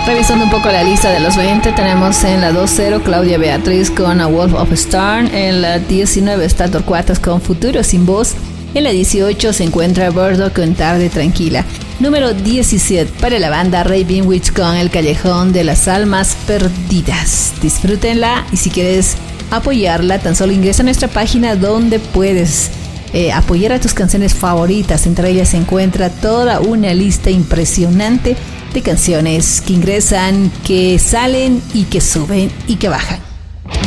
Revisando un poco la lista de los 20, tenemos en la 2-0 Claudia Beatriz con A Wolf of Stern. En la 19 está Torcuatas con Futuro Sin Voz. En la 18 se encuentra Bordo con Tarde Tranquila. Número 17 para la banda Raving Witch con El Callejón de las Almas Perdidas. Disfrútenla, y si quieres apoyarla, tan solo ingresa a nuestra página donde puedes apoyar a tus canciones favoritas. Entre ellas se encuentra toda una lista impresionante de canciones que ingresan, que salen y que suben y que bajan.